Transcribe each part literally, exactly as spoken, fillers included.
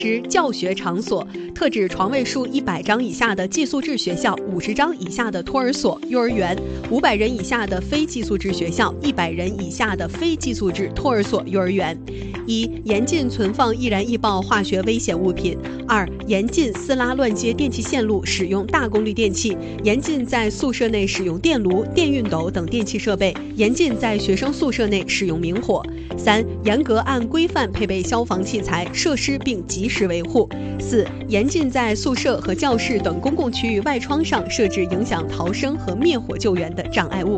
之教学场所，特指床位数一百张以下的寄宿制学校、五十张以下的托儿所、幼儿园、五百人以下的非寄宿制学校、一百人以下的非寄宿制托儿所、幼儿园。一、严禁存放易燃易爆化学危险物品。二、严禁私拉乱接电气线路，使用大功率电器，严禁在宿舍内使用电炉、电熨斗等电气设备，严禁在学生宿舍内使用明火。三、严格按规范配备消防器材设施并及时维护。四、严禁在宿舍和教室等公共区域外窗上设置影响逃生和灭火救援的障碍物。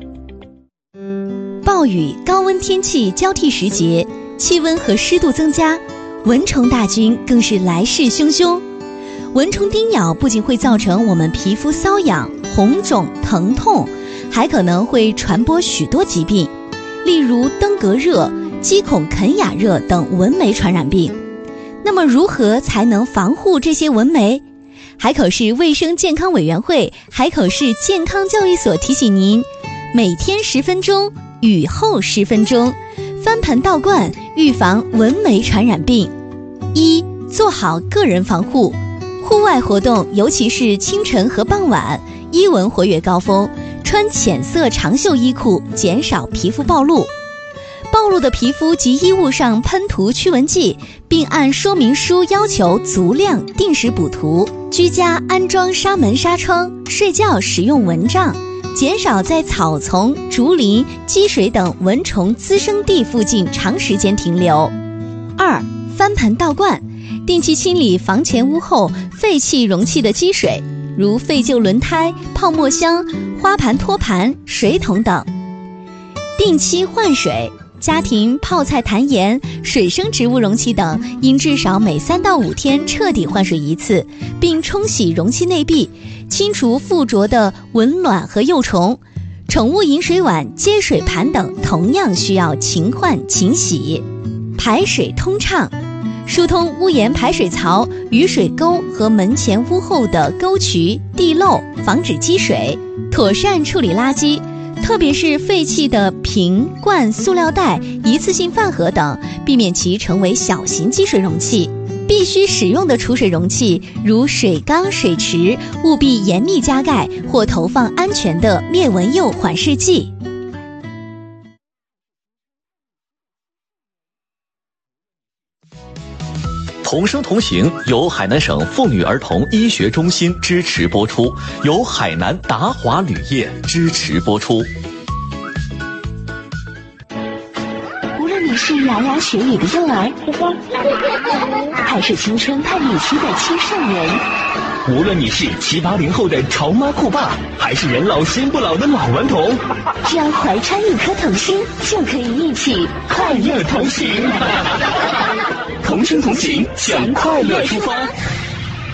暴雨、高温天气交替时节，气温和湿度增加，蚊虫大军更是来势汹汹。蚊虫叮咬不仅会造成我们皮肤瘙痒、红肿、疼痛，还可能会传播许多疾病，例如登革热、鸡孔肯雅热等蚊媒传染病。那么如何才能防护这些蚊媒？海口市卫生健康委员会海口市健康教育所提醒您，每天十分钟，雨后十分钟，翻盆倒灌，预防蚊媒传染病。一、做好个人防护。户外活动，尤其是清晨和傍晚，伊蚊活跃高峰，穿浅色长袖衣裤，减少皮肤暴露。暴露的皮肤及衣物上喷涂驱蚊剂，并按说明书要求足量定时补涂。居家安装纱门纱窗，睡觉使用蚊帐，减少在草丛、竹林、积水等蚊虫滋生地附近长时间停留。二、翻盆倒灌，定期清理房前屋后废弃容器的积水，如废旧轮胎、泡沫箱、花盘托盘、水桶等。定期换水，家庭泡菜坛盐、水生植物容器等应至少每三到五天彻底换水一次，并冲洗容器内壁，清除附着的蚊卵和幼虫。宠物饮水碗、接水盘等同样需要勤换勤洗。排水通畅，疏通屋檐排水槽、雨水沟和门前屋后的沟渠、地漏，防止积水。妥善处理垃圾，特别是废弃的瓶、罐、塑料袋、一次性饭盒等，避免其成为小型积水容器。必须使用的储水容器，如水缸、水池，务必严密加盖或投放安全的灭蚊诱缓释剂。 同声同行由海南省妇女儿童医学中心支持播出，由海南达华铝业支持播出。 无论你是牙牙学语的幼儿，还是青春叛逆期的青少年， 无论你是七八零后的潮妈酷爸，还是人老心不老的老顽童， 只要怀揣一颗童心，就可以一起快乐同行。同声同行，向快乐出发。